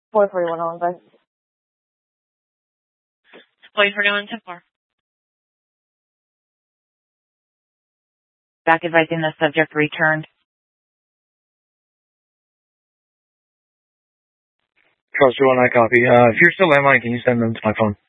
441 on bus. 441 10-4. Back advising the subject returned. Charles 219, copy. If you're still landline, can you send them to my phone?